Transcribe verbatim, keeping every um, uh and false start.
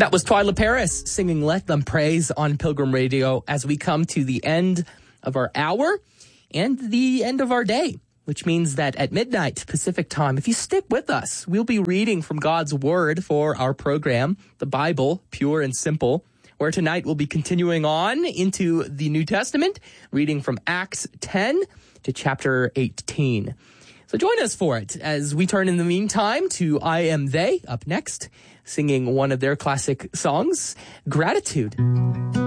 That was Twyla Paris singing Let Them Praise on Pilgrim Radio as we come to the end of our hour and the end of our day, which means that at midnight Pacific time, if you stick with us, we'll be reading from God's Word for our program, the Bible, pure and simple, where tonight we'll be continuing on into the New Testament, reading from Acts ten to chapter eighteen. So join us for it as we turn in the meantime to I Am They up next, singing one of their classic songs, Gratitude.